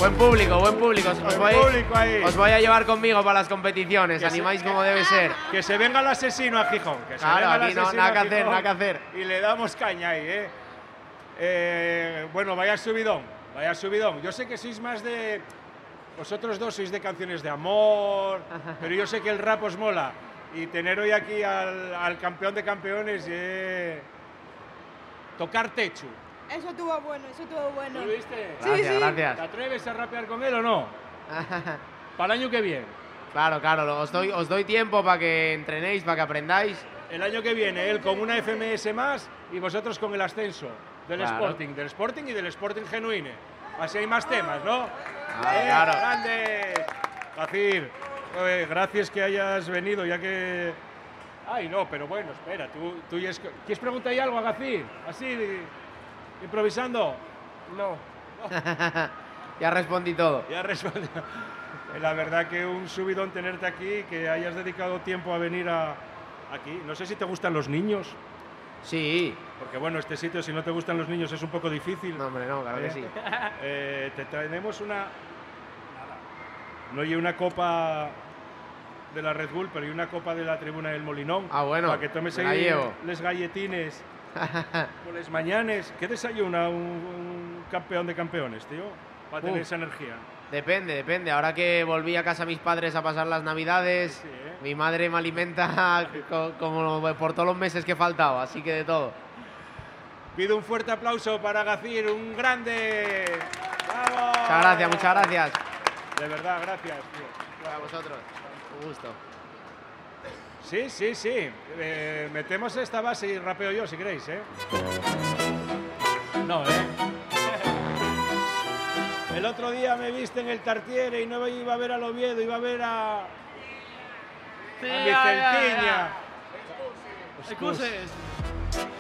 Buen público, buen público. Ahí. Os voy a llevar conmigo para las competiciones. Animáis como debe ser. Que se venga el asesino a Gijón. Que se Claro, venga el aquí no, asesino nada que a hacer, Gijón nada que hacer. Y le damos caña ahí, bueno, vaya subidón, vaya subidón. Yo sé que sois más de... Vosotros dos sois de canciones de amor, pero yo sé que el rap os mola. Y tener hoy aquí al campeón de campeones tocar techo. Eso estuvo bueno, eso estuvo bueno. ¿Lo viste? Gracias, sí. gracias. ¿Te atreves a rapear con él o no? Para el año que viene. Claro, os doy tiempo para que entrenéis, para que aprendáis. El año que viene, él con una FMS más y vosotros con el ascenso del Claro. Sporting y del Sporting Genuine. Así hay más temas, ¿no? Claro. ¡Grande! Gacir, gracias que hayas venido, ya que... Ay, no, pero bueno, espera, tú ya ¿quieres preguntar algo a Gacir? Así, improvisando. No. Ya respondí todo. Ya respondió. La verdad que un subidón tenerte aquí, que hayas dedicado tiempo a venir aquí. No sé si te gustan los niños. Sí. Porque bueno, este sitio, si no te gustan los niños, es un poco difícil. No, hombre, no, claro que sí. Te traemos no hay una copa de la Red Bull, pero hay una copa de la Tribuna del Molinón. Ah, bueno, Para que tomes me la ahí llevo. les galletines por las mañanes. ¿Qué desayuna un campeón de campeones, tío? Para tener esa energía. Depende. Ahora que volví a casa a mis padres a pasar las navidades, Sí, mi madre me alimenta como por todos los meses que faltaba, así que de todo. Pido un fuerte aplauso para Gacir, un grande. ¡Bravo! Muchas gracias. De verdad, gracias, tío. A vosotros. Un gusto. Sí. Metemos esta base y rapeo yo, si queréis, No, El otro día me viste en el Tartiere y no iba a ver al Oviedo, iba a ver a Vicentiña. Excuses.